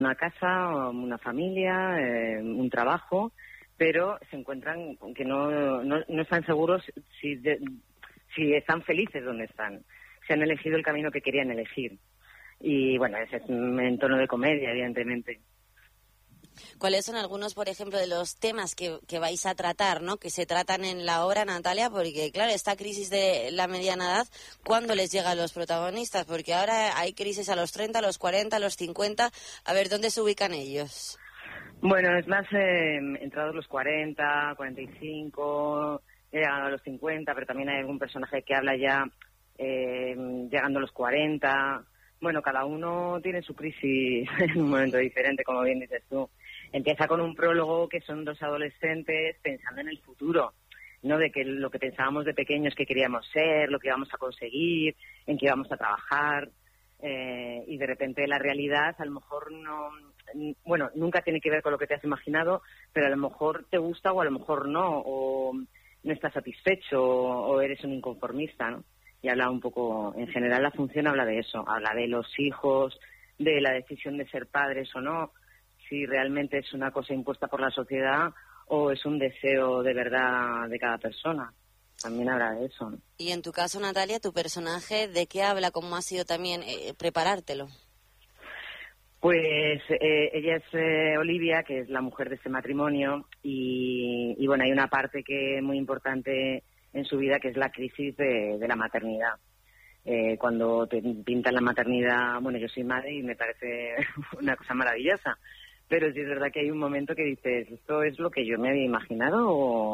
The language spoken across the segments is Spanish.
una casa, una familia, un trabajo, pero se encuentran con que no están seguros si están felices donde están, si han elegido el camino que querían elegir. Y bueno, ese es en tono de comedia, evidentemente. ¿Cuáles son algunos, por ejemplo, de los temas que vais a tratar, ¿no? Que se tratan en la obra, Natalia? Porque, claro, esta crisis de la mediana edad, ¿cuándo les llega a los protagonistas? Porque ahora hay crisis a los 30, a los 40, a los 50. A ver, ¿dónde se ubican ellos? Bueno, es más entrados los 40, 45, llegando a los 50, pero también hay algún personaje que habla ya llegando a los 40. Bueno, cada uno tiene su crisis en un momento diferente, como bien dices tú. Empieza con un prólogo que son dos adolescentes pensando en el futuro, ¿no? De que lo que pensábamos de pequeños que queríamos ser, lo que íbamos a conseguir, en qué íbamos a trabajar, y de repente la realidad a lo mejor no, bueno, nunca tiene que ver con lo que te has imaginado, pero a lo mejor te gusta o a lo mejor no, o no estás satisfecho o eres un inconformista, ¿no? Y habla un poco, en general la función habla de eso, habla de los hijos, de la decisión de ser padres o no, si realmente es una cosa impuesta por la sociedad o es un deseo de verdad de cada persona. También habla de eso, ¿no? Y en tu caso, Natalia, tu personaje, ¿de qué habla? ¿Cómo ha sido también preparártelo? Pues ella es Olivia, que es la mujer de este matrimonio, y bueno, hay una parte que es muy importante en su vida, que es la crisis de la maternidad. Cuando te pintan la maternidad, bueno, yo soy madre y me parece una cosa maravillosa, pero sí es verdad que hay un momento que dices, ¿esto es lo que yo me había imaginado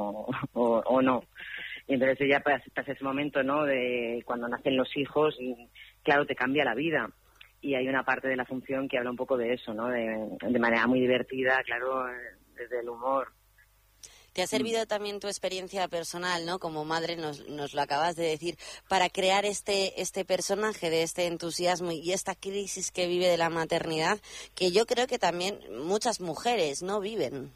o no? Y entonces ella pasa ese momento, ¿no?, de cuando nacen los hijos, y claro, te cambia la vida. Y hay una parte de la función que habla un poco de eso, ¿no?, de manera muy divertida, claro, desde el humor. ¿Te ha servido también tu experiencia personal, ¿no? Como madre, nos lo acabas de decir, para crear este personaje de este entusiasmo y esta crisis que vive de la maternidad, que yo creo que también muchas mujeres no viven?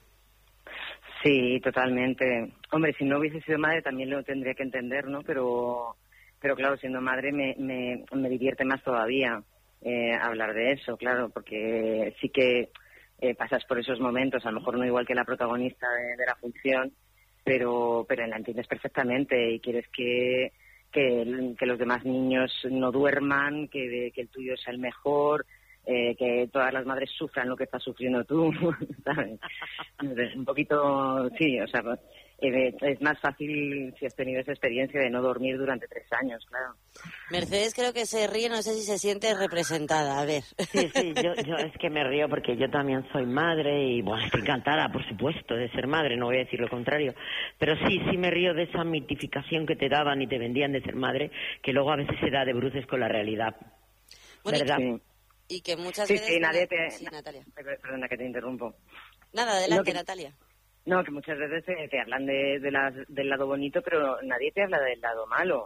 Sí, totalmente. Hombre, si no hubiese sido madre también lo tendría que entender, ¿no? Pero claro, siendo madre me divierte más todavía hablar de eso, claro, porque sí que pasas por esos momentos, a lo mejor no igual que la protagonista de la función, pero la entiendes perfectamente y quieres que los demás niños no duerman, que el tuyo sea el mejor, que todas las madres sufran lo que estás sufriendo tú, ¿sabes? Un poquito, sí, o sea, es más fácil si has tenido esa experiencia de no dormir durante 3 años, claro. Mercedes creo que se ríe, no sé si se siente representada, a ver. Sí, yo es que me río porque yo también soy madre y, bueno, estoy encantada, por supuesto, de ser madre, no voy a decir lo contrario, pero sí me río de esa mitificación que te daban y te vendían de ser madre, que luego a veces se da de bruces con la realidad, bueno, ¿verdad? Sí. Y que muchas Sí, veces... sí, nadie Sí, Natalia. Perdona que te interrumpo. Nada, adelante, Natalia. No, que muchas veces te hablan del lado bonito, pero nadie te habla del lado malo,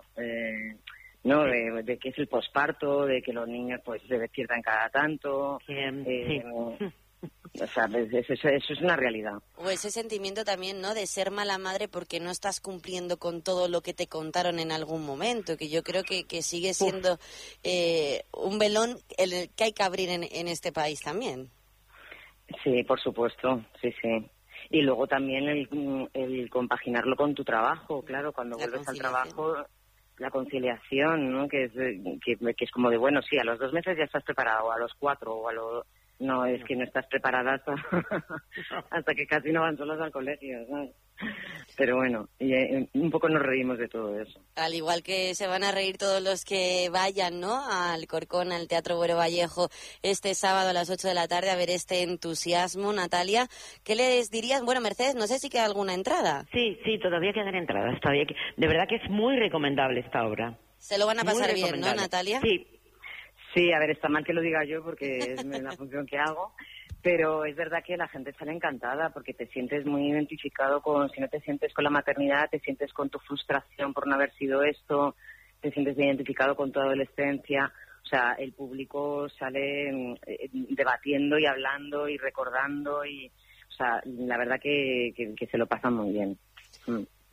¿no? De que es el posparto, de que los niños pues se despiertan cada tanto. Sí. O sea, eso es una realidad. O ese sentimiento también, ¿no?, de ser mala madre porque no estás cumpliendo con todo lo que te contaron en algún momento, que yo creo que sigue siendo un velón el que hay que abrir en este país también. Sí, por supuesto, sí. Y luego también el compaginarlo con tu trabajo, claro, cuando vuelves al trabajo, la conciliación, ¿no? Que es como de, bueno, sí, a los 2 meses ya estás preparado, a los 4 o a los... No, es que no estás preparada hasta que casi no van solos al colegio, ¿sabes? Pero bueno, y un poco nos reímos de todo eso. Al igual que se van a reír todos los que vayan, ¿no?, al Corcón, al Teatro Buero Vallejo, este sábado a las 8 de la tarde a ver este entusiasmo. Natalia, ¿qué les dirías? Bueno, Mercedes, no sé si queda alguna entrada. Sí, todavía quedan entradas, de verdad que es muy recomendable esta obra. Se lo van a pasar bien, ¿no, Natalia? Sí, a ver, está mal que lo diga yo porque es la función que hago, pero es verdad que la gente sale encantada porque te sientes muy identificado si no te sientes con la maternidad, te sientes con tu frustración por no haber sido esto, te sientes identificado con tu adolescencia. O sea, el público sale debatiendo y hablando y recordando, y o sea, la verdad que se lo pasan muy bien.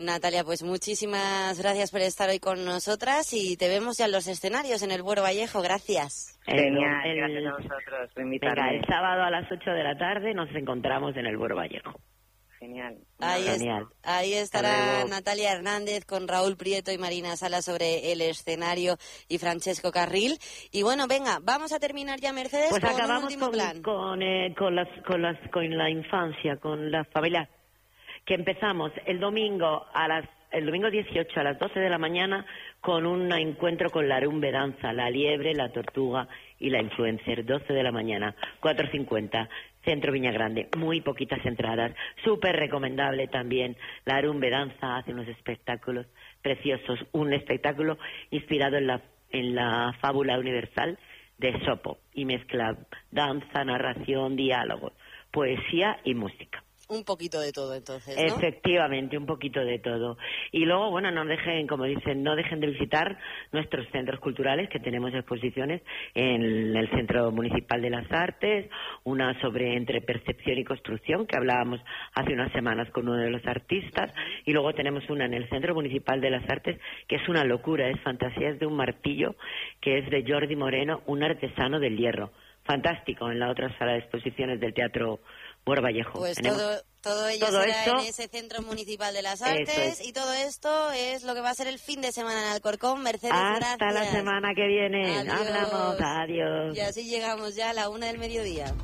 Natalia, pues muchísimas gracias por estar hoy con nosotras y te vemos ya en los escenarios en el Buero Vallejo. Gracias. Genial, gracias a vosotros por invitarme. Venga, el sábado a las 8 de la tarde nos encontramos en el Buero Vallejo. Genial. Ahí estará Natalia Hernández con Raúl Prieto y Marina Sala sobre el escenario y Francesco Carril. Y bueno, venga, vamos a terminar ya, Mercedes, pues con acabamos un último plan. Con la infancia, con las familias, que empezamos el domingo 18 a las 12 de la mañana con un encuentro con la Arumbe Danza, la liebre, la tortuga y la influencer, 12 de la mañana, 4:50, Centro Viña Grande, muy poquitas entradas, súper recomendable también. La Arumbe Danza hace unos espectáculos preciosos, un espectáculo inspirado en la fábula universal de Esopo y mezcla danza, narración, diálogo, poesía y música. Un poquito de todo, entonces, ¿no? Efectivamente, un poquito de todo. Y luego, bueno, no dejen de visitar nuestros centros culturales, que tenemos exposiciones en el Centro Municipal de las Artes, una sobre entre percepción y construcción, que hablábamos hace unas semanas con uno de los artistas, y luego tenemos una en el Centro Municipal de las Artes, que es una locura, es Fantasías de un martillo, que es de Jordi Moreno, un artesano del hierro. Fantástico, en la otra sala de exposiciones del Teatro Buero Vallejo. Pues todo ello será en ese Centro Municipal de las Artes, y todo esto es lo que va a ser el fin de semana en Alcorcón. Mercedes, gracias. Hasta la semana que viene. Adiós. Hablamos, adiós. Y así llegamos ya a la 1 del mediodía.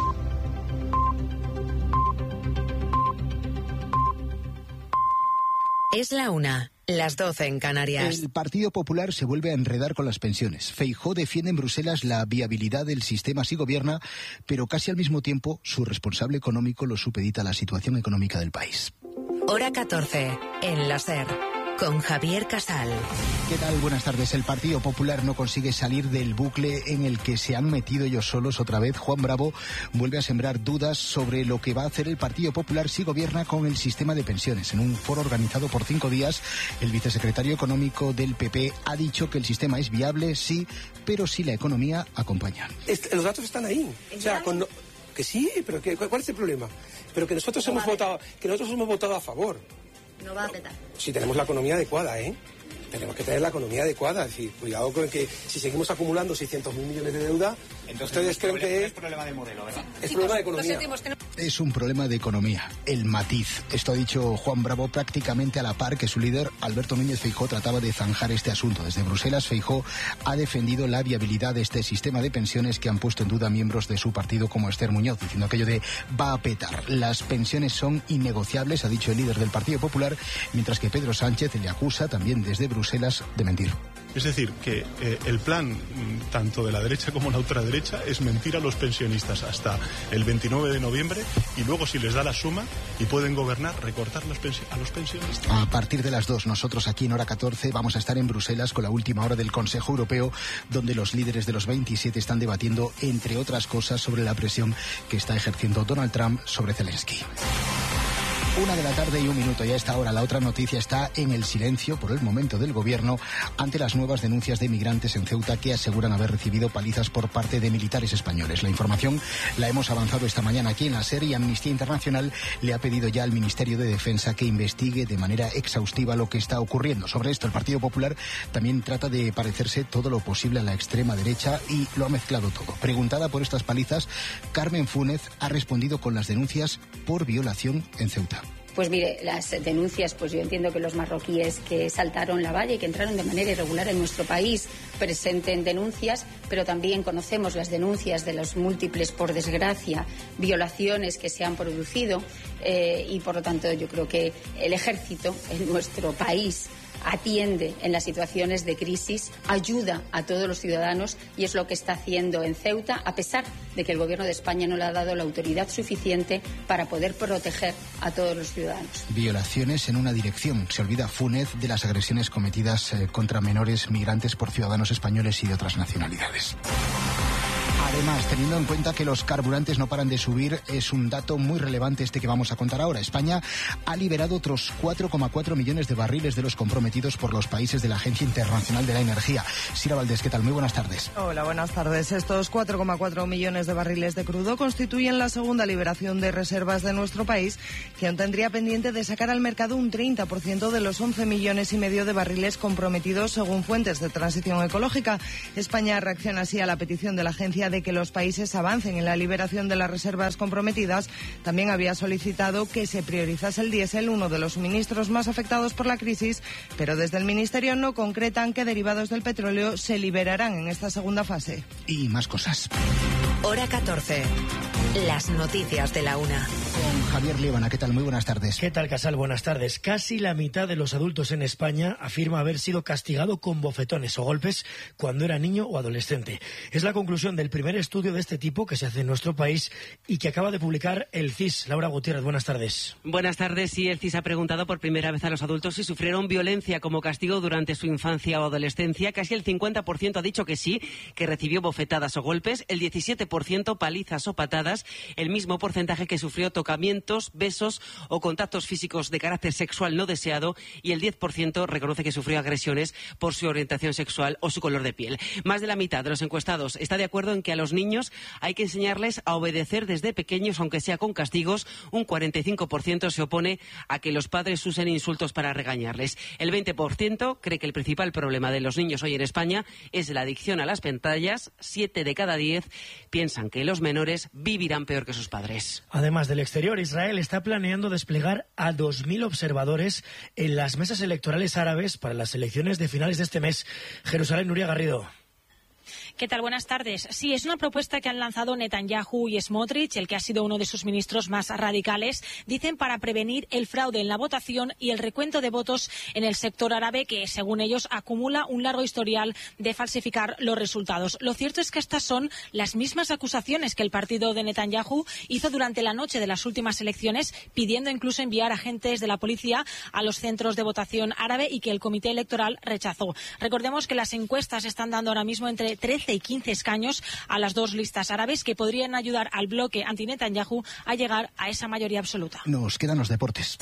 Es la 1, las 12 en Canarias. El Partido Popular se vuelve a enredar con las pensiones. Feijóo defiende en Bruselas la viabilidad del sistema si gobierna, pero casi al mismo tiempo su responsable económico lo supedita a la situación económica del país. Hora 14, en la SER, con Javier Casal. ¿Qué tal? Buenas tardes. El Partido Popular no consigue salir del bucle en el que se han metido ellos solos otra vez. Juan Bravo vuelve a sembrar dudas sobre lo que va a hacer el Partido Popular si gobierna con el sistema de pensiones. En un foro organizado por 5 días, el vicesecretario económico del PP ha dicho que el sistema es viable, sí, pero si la economía acompaña. Los datos están ahí. O sea, que sí, pero ¿cuál es el problema? Pero que nosotros hemos votado a favor. No va a petar. Si tenemos la economía adecuada, ¿eh? Tenemos que tener la economía adecuada. Es decir, cuidado con que si seguimos acumulando 600.000 millones de deuda, entonces ustedes creen que es problema de modelo, ¿verdad? Es problema de economía. Es un problema de economía, el matiz. Esto ha dicho Juan Bravo prácticamente a la par que su líder, Alberto Núñez Feijóo, trataba de zanjar este asunto. Desde Bruselas, Feijóo ha defendido la viabilidad de este sistema de pensiones que han puesto en duda miembros de su partido como Esther Muñoz, diciendo aquello de va a petar. Las pensiones son innegociables, ha dicho el líder del Partido Popular, mientras que Pedro Sánchez le acusa también desde Bruselas de mentir. Es decir, que el plan tanto de la derecha como la ultraderecha es mentir a los pensionistas hasta el 29 de noviembre y luego, si les da la suma y pueden gobernar, recortar a los pensionistas. A partir de las 2, nosotros aquí en Hora 14 vamos a estar en Bruselas con la última hora del Consejo Europeo, donde los líderes de los 27 están debatiendo, entre otras cosas, sobre la presión que está ejerciendo Donald Trump sobre Zelensky. 1 de la tarde y 1 minuto, y a esta hora la otra noticia está en el silencio por el momento del gobierno ante las nuevas denuncias de migrantes en Ceuta que aseguran haber recibido palizas por parte de militares españoles. La información la hemos avanzado esta mañana aquí en la SER, y Amnistía Internacional le ha pedido ya al Ministerio de Defensa que investigue de manera exhaustiva lo que está ocurriendo. Sobre esto, el Partido Popular también trata de parecerse todo lo posible a la extrema derecha y lo ha mezclado todo. Preguntada por estas palizas, Carmen Fúnez ha respondido con las denuncias por violación en Ceuta. Pues mire, las denuncias, pues yo entiendo que los marroquíes que saltaron la valla y que entraron de manera irregular en nuestro país presenten denuncias, pero también conocemos las denuncias de los múltiples, por desgracia, violaciones que se han producido y por lo tanto yo creo que el ejército en nuestro país atiende en las situaciones de crisis, ayuda a todos los ciudadanos, y es lo que está haciendo en Ceuta, a pesar de que el Gobierno de España no le ha dado la autoridad suficiente para poder proteger a todos los ciudadanos. Violaciones en una dirección. Se olvida Fúnez de las agresiones cometidas contra menores migrantes por ciudadanos españoles y de otras nacionalidades. Además, teniendo en cuenta que los carburantes no paran de subir, es un dato muy relevante este que vamos a contar ahora. España ha liberado otros 4,4 millones de barriles de los comprometidos por los países de la Agencia Internacional de la Energía. Sira Valdés, ¿qué tal? Muy buenas tardes. Hola, buenas tardes. Estos 4,4 millones de barriles de crudo constituyen la segunda liberación de reservas de nuestro país, que aún tendría pendiente de sacar al mercado un 30% de los 11 millones y medio de barriles comprometidos según fuentes de transición ecológica. España reacciona así a la petición de la agencia de que los países avancen en la liberación de las reservas comprometidas. También había solicitado que se priorizase el diésel, uno de los suministros más afectados por la crisis, pero desde el Ministerio no concretan qué derivados del petróleo se liberarán en esta segunda fase. Y más cosas. Hora 14. Las noticias de la una. Con Javier Liébana, ¿qué tal? Muy buenas tardes. ¿Qué tal, Casal? Buenas tardes. Casi la mitad de los adultos en España afirma haber sido castigado con bofetones o golpes cuando era niño o adolescente. Es la conclusión del primer estudio de este tipo que se hace en nuestro país y que acaba de publicar el CIS. Laura Gutiérrez, buenas tardes. Buenas tardes. Sí, el CIS ha preguntado por primera vez a los adultos si sufrieron violencia como castigo durante su infancia o adolescencia. Casi el 50% ha dicho que sí, que recibió bofetadas o golpes. El 17% palizas o patadas. El mismo porcentaje que sufrió tocamientos, besos o contactos físicos de carácter sexual no deseado, y el 10% reconoce que sufrió agresiones por su orientación sexual o su color de piel. Más de la mitad de los encuestados está de acuerdo en que a los niños hay que enseñarles a obedecer desde pequeños, aunque sea con castigos. Un 45% se opone a que los padres usen insultos para regañarles. El 20% cree que el principal problema de los niños hoy en España es la adicción a las pantallas. 7 de cada 10 piensan que los menores vivirán peor que sus padres. Además del exterior, Israel está planeando desplegar a 2.000 observadores en las mesas electorales árabes para las elecciones de finales de este mes. Jerusalén, Nuria Garrido. ¿Qué tal? Buenas tardes. Sí, es una propuesta que han lanzado Netanyahu y Smotrich, el que ha sido uno de sus ministros más radicales, dicen para prevenir el fraude en la votación y el recuento de votos en el sector árabe, que, según ellos, acumula un largo historial de falsificar los resultados. Lo cierto es que estas son las mismas acusaciones que el partido de Netanyahu hizo durante la noche de las últimas elecciones, pidiendo incluso enviar agentes de la policía a los centros de votación árabe, y que el comité electoral rechazó. Recordemos que las encuestas están dando ahora mismo entre 13 y 15 escaños a las dos listas árabes, que podrían ayudar al bloque anti-Netanyahu a llegar a esa mayoría absoluta. Nos quedan los deportes.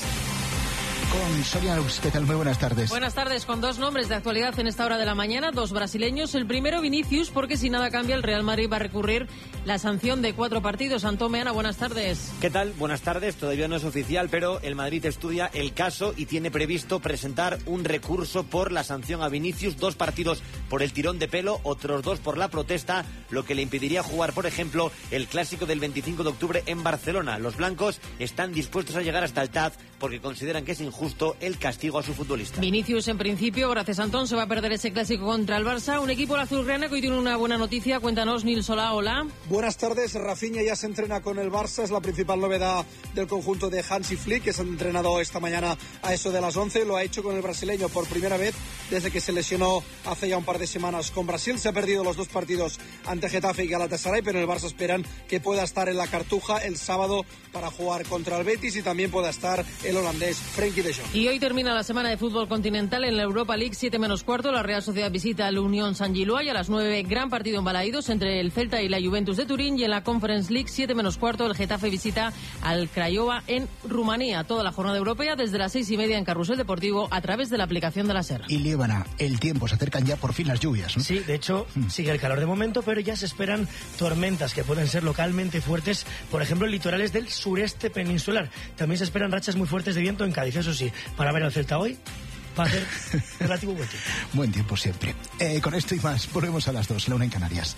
Con Sonia Luz, ¿qué tal? Muy buenas tardes. Buenas tardes, con dos nombres de actualidad en esta hora de la mañana, dos brasileños. El primero, Vinicius, porque si nada cambia, el Real Madrid va a recurrir la sanción de 4 partidos. Antón Meana, buenas tardes. ¿Qué tal? Buenas tardes. Todavía no es oficial, pero el Madrid estudia el caso y tiene previsto presentar un recurso por la sanción a Vinicius. 2 partidos por el tirón de pelo, otros 2 por la protesta, lo que le impediría jugar, por ejemplo, el clásico del 25 de octubre en Barcelona. Los blancos están dispuestos a llegar hasta el TAD porque consideran que es injusto el castigo a su futbolista. Vinicius, en principio, gracias a Antón, se va a perder ese clásico contra el Barça. Un equipo azulgrana que hoy tiene una buena noticia. Cuéntanos, Nil Solá, hola. Buenas tardes. Rafinha ya se entrena con el Barça. Es la principal novedad del conjunto de Hansi Flick, que se ha entrenado esta mañana a eso de las 11. Lo ha hecho con el brasileño por primera vez desde que se lesionó hace ya un par de semanas con Brasil. Se ha perdido los 2 partidos ante Getafe y Galatasaray, pero en el Barça esperan que pueda estar en la Cartuja el sábado para jugar contra el Betis, y también pueda estar el holandés Frenkie de Jong. Y hoy termina la semana de fútbol continental en la Europa League, 7 menos cuarto. La Real Sociedad visita al Unión San Gilois, a las 9 gran partido en Balaídos entre el Celta y la Juventus de Turín, y en la Conference League, 7 menos cuarto, el Getafe visita al Craiova en Rumanía. Toda la jornada europea desde las 6:30 en Carrusel Deportivo a través de la aplicación de la SER. Y Liébana, el tiempo, se acercan ya por fin las lluvias, ¿no? Sí, de hecho, sigue el calor de momento, pero ya se esperan tormentas que pueden ser localmente fuertes, por ejemplo, en litorales del sureste peninsular. También se esperan rachas muy fuertes de viento en Cádiz, eso sí, para ver al Celta hoy va a ser relativo buen tiempo. Buen tiempo siempre. Con esto y más, volvemos a las 2, la 1 en Canarias.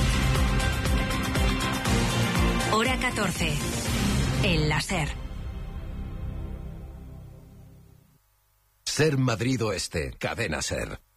Hora 14. En la SER. SER Madrid Oeste, Cadena SER.